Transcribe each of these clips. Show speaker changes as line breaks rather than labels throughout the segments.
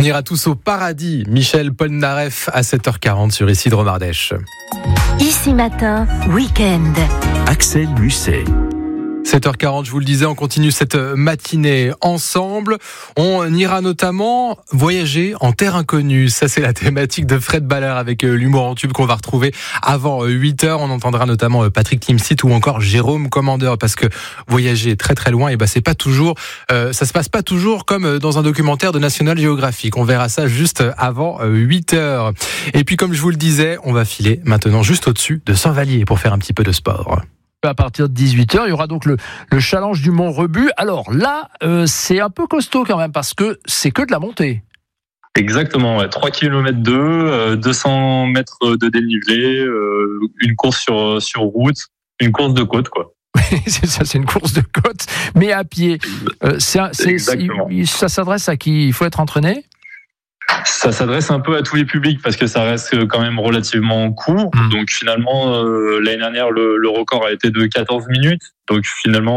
ira tous au paradis. Michel Polnareff à 7h40 sur Ici de Romardèche.
Ici Matin, week-end.
Axel Musset.
7h40, je vous le disais, on continue cette matinée ensemble. On ira notamment voyager en terre inconnue. Ça, c'est la thématique de Fred Baller avec l'humour en tube qu'on va retrouver avant 8h. On entendra notamment Patrick Timsit ou encore Jérôme Commandeur, parce que voyager très très loin, c'est pas toujours, ça se passe pas toujours comme dans un documentaire de National Geographic. On verra ça juste avant 8h. Et puis, comme je vous le disais, on va filer maintenant juste au-dessus de Saint-Vallier pour faire un petit peu de sport.
À partir de 18h, il y aura donc le challenge du Mont Rebus. Alors là, c'est un peu costaud quand même parce que c'est que de la montée.
Exactement, ouais. 3 km 200 mètres de dénivelé, une course sur route, une course de côte, quoi.
C'est ça, c'est une course de côte, mais à pied. Ça s'adresse à qui? Il faut être entraîné?
Ça s'adresse un peu à tous les publics parce que ça reste quand même relativement court. Donc finalement, l'année dernière, le record a été de 14 minutes. Donc finalement,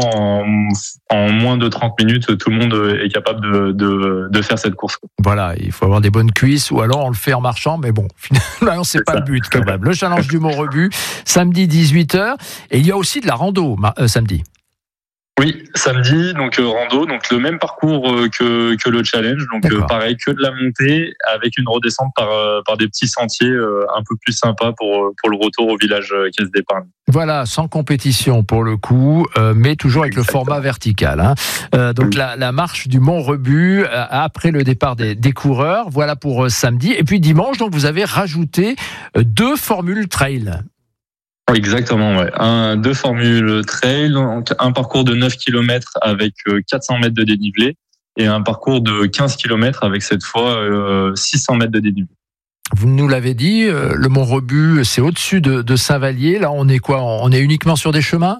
en moins de 30 minutes, tout le monde est capable de faire cette course.
Voilà, il faut avoir des bonnes cuisses ou alors on le fait en marchant. Mais bon, finalement, c'est pas ça. Le but quand même. Le challenge du Mont Rebus, samedi 18h. Et il y a aussi de la rando samedi.
Oui, samedi, donc rando, donc le même parcours que le challenge, donc pareil, que de la montée avec une redescente par des petits sentiers un peu plus sympas pour le retour au village Caisse d'Épargne.
Voilà, sans compétition pour le coup, mais toujours avec le format vertical. Donc la marche du Mont Rebus après le départ des coureurs, voilà pour samedi. Et puis dimanche, donc vous avez rajouté 2 formules trail.
Exactement, ouais. 2 formules trail, donc un parcours de 9 km avec 400 mètres de dénivelé et un parcours de 15 km avec cette fois 600 mètres de dénivelé.
Vous nous l'avez dit, le Mont Rebus, c'est au-dessus de Saint-Vallier. Là, on est quoi? On est uniquement sur des chemins?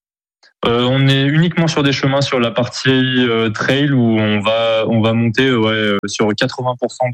On est uniquement sur des chemins sur la partie trail où on va monter sur 80%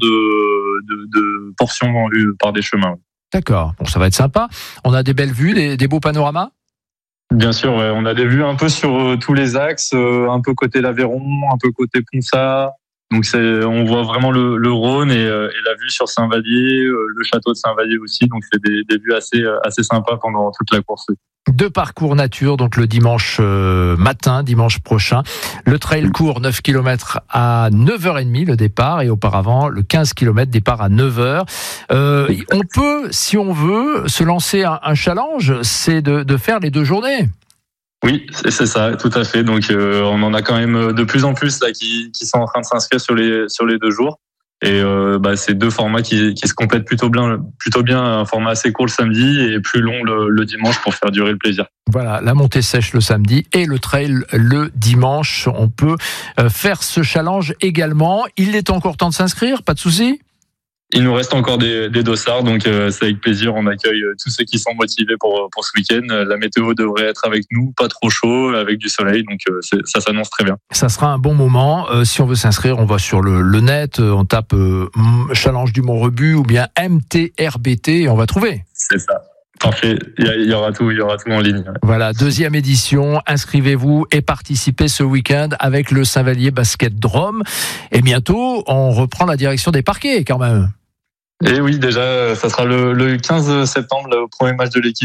de portions par des chemins.
D'accord, bon, ça va être sympa. On a des belles vues, des beaux panoramas?
Bien sûr, ouais. On a des vues un peu sur tous les axes, un peu côté l'Aveyron, un peu côté Ponsard. Donc on voit vraiment le Rhône et la vue sur Saint-Vallier, le château de Saint-Vallier aussi. Donc c'est des vues assez sympas pendant toute la course.
2 parcours nature, donc le dimanche matin, dimanche prochain. Le trail court 9 km à 9h30 le départ et auparavant le 15 km départ à 9h. On peut, si on veut, se lancer un challenge, c'est de faire les 2 journées.
Oui, c'est ça, tout à fait. Donc on en a quand même de plus en plus là qui sont en train de s'inscrire sur les 2 jours. Et c'est 2 formats qui se complètent plutôt bien, un format assez court le samedi et plus long le dimanche pour faire durer le plaisir.
Voilà, la montée sèche le samedi et le trail le dimanche. On peut faire ce challenge également. Il est encore temps de s'inscrire, pas de souci?
Il nous reste encore des dossards, donc c'est avec plaisir. On accueille tous ceux qui sont motivés pour ce week-end. La météo devrait être avec nous, pas trop chaud, avec du soleil, donc ça s'annonce très bien.
Ça sera un bon moment. Si on veut s'inscrire, on va sur le net, on tape Challenge du Mont Rebus ou bien MTRBT et on va trouver.
C'est ça. Parfait, il y aura tout en ligne. Ouais.
Voilà, 2e édition, inscrivez-vous et participez ce week-end avec le Saint-Vallier Basket Drôme. Et bientôt, on reprend la direction des parquets quand même.
Et oui, déjà, ça sera le 15 septembre, le premier match de l'équipe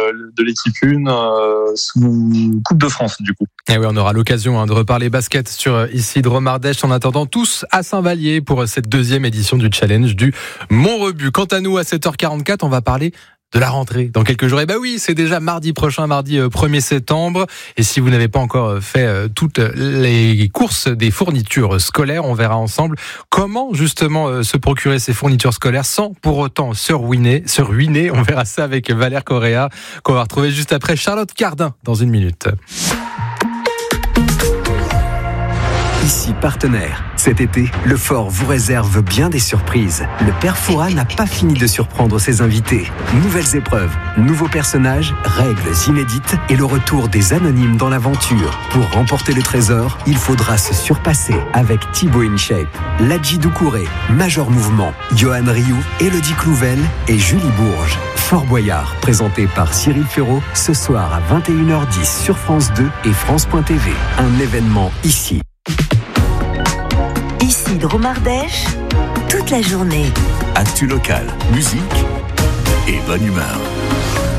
1 sous Coupe de France, du coup.
Et oui, on aura l'occasion de reparler basket sur Ici de Romardèche. En attendant, tous à Saint-Vallier pour cette 2e édition du challenge du Mont Rebus. Quant à nous, à 7h44, on va parler de la rentrée dans quelques jours. Et oui, c'est déjà mardi prochain, mardi 1er septembre. Et si vous n'avez pas encore fait toutes les courses des fournitures scolaires, on verra ensemble comment justement se procurer ces fournitures scolaires sans pour autant se ruiner. On verra ça avec Valère Correa qu'on va retrouver juste après Charlotte Cardin dans 1 minute.
Ici partenaire. Cet été, le Fort vous réserve bien des surprises. Le Père Fouras n'a pas fini de surprendre ses invités. Nouvelles épreuves, nouveaux personnages, règles inédites et le retour des anonymes dans l'aventure. Pour remporter le trésor, il faudra se surpasser avec Thibaut InShape, Ladji Doucouré, Major Mouvement, Johan Rioux, Élodie Clouvel et Julie Bourges. Fort Boyard, présenté par Cyril Ferraud, ce soir à 21h10 sur France 2 et France.tv. Un événement ici.
Ici Dromardèche, toute la journée.
Actu local, musique et bonne humeur.